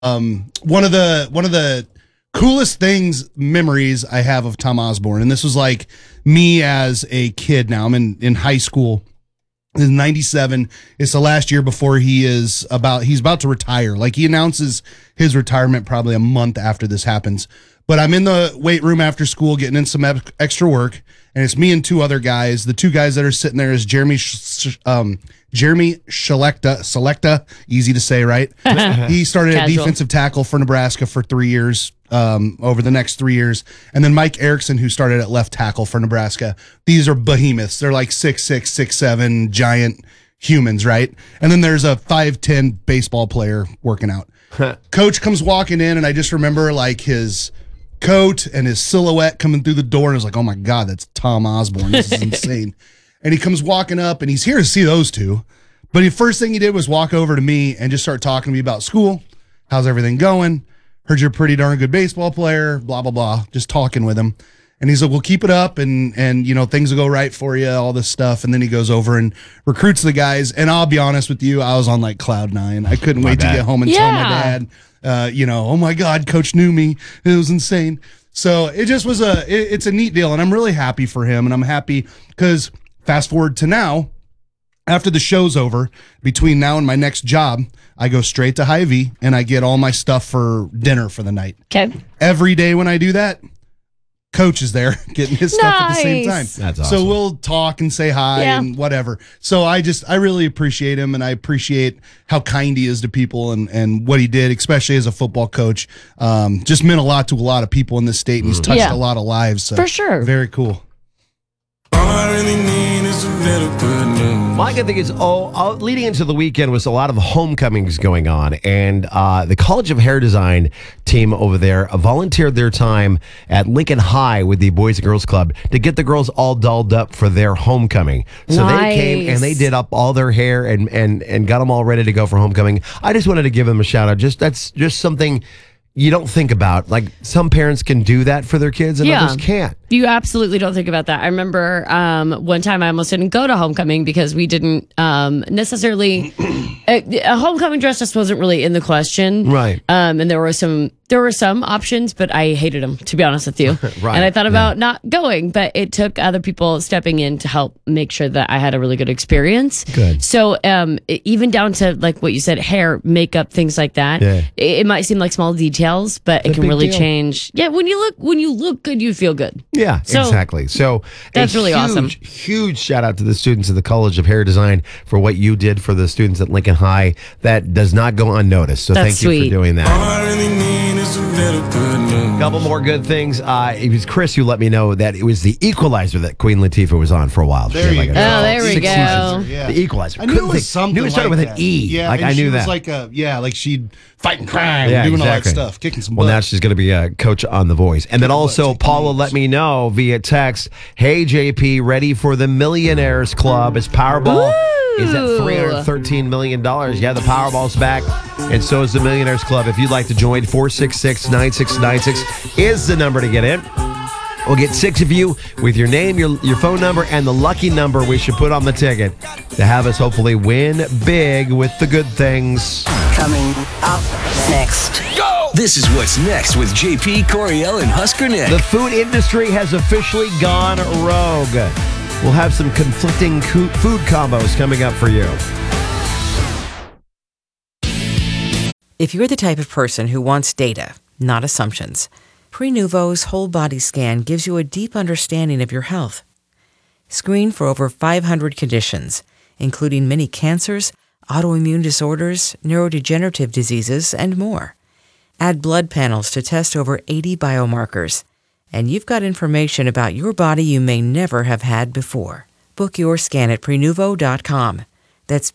one of the coolest memories I have of Tom Osborne, and this was like me as a kid. Now I'm in high school. In 97, it's the last year before he's about to retire. Like, he announces his retirement probably a month after this happens. But I'm in the weight room after school getting in some extra work, and it's me and two other guys. The two guys that are sitting there is Jeremy Selecta, easy to say, right? He started at defensive tackle for Nebraska for 3 years, over the next 3 years. And then Mike Erickson, who started at left tackle for Nebraska. These are behemoths. They're like 6'6", 6'7", giant humans, right? And then there's a 5'10" baseball player working out. Coach comes walking in, and I just remember like his coat and his silhouette coming through the door, and I was like, oh my God, that's Tom Osborne. This is insane. And he comes walking up, and he's here to see those two. But the first thing he did was walk over to me and just start talking to me about school. How's everything going? Heard you're a pretty darn good baseball player, blah, blah, blah. Just talking with him. And he's like, well, keep it up, and you know, things will go right for you, all this stuff. And then he goes over and recruits the guys. And I'll be honest with you, I was on like cloud nine. I couldn't wait to get home and tell my dad, oh my God, coach knew me. It was insane. So it just was it's a neat deal. And I'm really happy for him. And I'm happy because fast forward to now, after the show's over, between now and my next job, I go straight to Hy-Vee and I get all my stuff for dinner for the night. Okay. Every day when I do that, Coach is there getting his stuff at the same time. That's awesome. So we'll talk and say hi and whatever. So I really appreciate him, and I appreciate how kind he is to people and what he did, especially as a football coach. Just meant a lot to a lot of people in this state, and he's touched a lot of lives. So for sure. Very cool. All I really need is a bit of good news. My good thing is, leading into the weekend was a lot of homecomings going on, and the College of Hair Design team over there volunteered their time at Lincoln High with the Boys and Girls Club to get the girls all dolled up for their homecoming. So they came and they did up all their hair and got them all ready to go for homecoming. I just wanted to give them a shout out. That's just something you don't think about. Like, some parents can do that for their kids and others can't. You absolutely don't think about that. I remember one time I almost didn't go to homecoming because we didn't necessarily a homecoming dress just wasn't really in the question. Right. And there were some options, but I hated them, to be honest with you. Right. And I thought about not going, but it took other people stepping in to help make sure that I had a really good experience. Good. So even down to, like what you said, hair, makeup, things like that. Yeah. It might seem like small details, but it can really change. Yeah, when you look good, you feel good. Yeah, so, exactly. So that's really awesome. Huge shout out to the students of the College of Hair Design for what you did for the students at Lincoln High. That does not go unnoticed. So thank you for doing that. All I really need is a bit of good news. Couple more good things. It was Chris who let me know that it was the Equalizer that Queen Latifah was on for a while. There you go. There we go. Yeah. The Equalizer. I knew it was something. Knew it started like with that. an E. Yeah, like I knew that. Like she'd fighting crime, doing all that stuff, kicking some butt. Well, now she's going to be a coach on The Voice. And then also Paula let me know via text, hey JP, ready for the Millionaires Club? As Powerball is at $313 million. Yeah, the Powerball's back, and so is the Millionaires Club. If you'd like to join, 466-9696 is the number to get in. We'll get 6 of you with your name, your phone number, and the lucky number we should put on the ticket to have us hopefully win big with the good things. Coming up next. Go! This is What's Next with JP, Coriel, and Husker Nick. The food industry has officially gone rogue. We'll have some conflicting food combos coming up for you. If you're the type of person who wants data, not assumptions, Prenuvo's whole body scan gives you a deep understanding of your health. Screen for over 500 conditions, including many cancers, autoimmune disorders, neurodegenerative diseases, and more. Add blood panels to test over 80 biomarkers. And you've got information about your body you may never have had before. Book your scan at Prenuvo.com. That's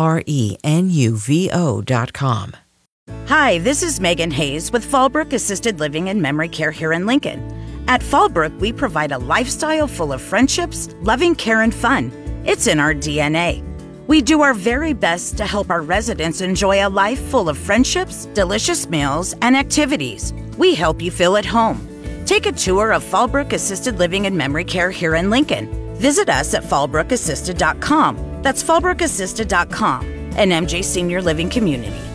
Prenuvo.com. Hi, this is Megan Hayes with Fallbrook Assisted Living and Memory Care here in Lincoln. At Fallbrook, we provide a lifestyle full of friendships, loving care, and fun. It's in our DNA. We do our very best to help our residents enjoy a life full of friendships, delicious meals, and activities. We help you feel at home. Take a tour of Fallbrook Assisted Living and Memory Care here in Lincoln. Visit us at fallbrookassisted.com. That's fallbrookassisted.com, an MJ Senior Living community.